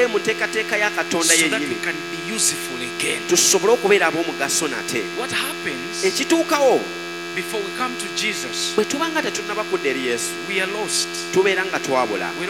mu nteekateeka ya Katonda so that we yennyini can be useful again. tusobole okubeera ab'omugaso nate. What happens Ekituukawo before we come to Jesus? bwe tuba nga tetunnaba kudda eri Yesu We are lost. tubeera nga twabula. We